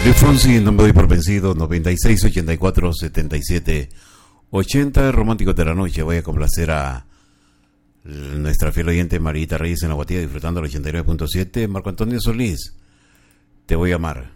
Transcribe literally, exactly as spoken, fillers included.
Luis Fonsi, no me doy por vencido, noventa y seis, ochenta y cuatro, setenta y siete, ochenta, romántico de la noche. Voy a complacer a nuestra fiel oyente Marita Reyes en la Guatía, disfrutando el ochenta y nueve punto siete. Marco Antonio Solís, te voy a amar.